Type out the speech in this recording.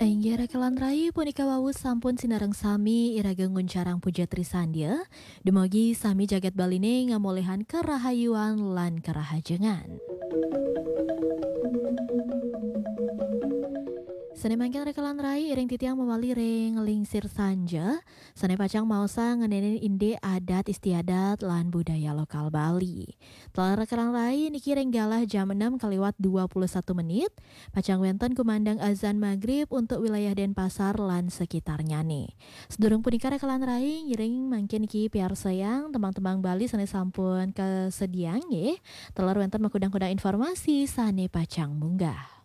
Enggih rekelan rai punika wau sampun sinareng sami iraga nguncarang puja Trisandya, dumogi sami jagat baline ngamolehan kerahayuan lan kerahajengan. Sene mangkin rekelan rai iring titiang mawali ring lingsir sanja, sene pacang maosa ngenenin inde adat istiadat lan budaya lokal Bali. Telah rekelan rai niki ring galah jam 6 kaliwat 21 menit, pacang wenten kumandang azan maghrib untuk wilayah Denpasar lan sekitarnya nih. Sedurung punika rekelan rai ngiring mangkin niki piar sayang temang-temang Bali sane sampun kesediang nggih. Telah wenten makudang-kudang informasi sane pacang munggah.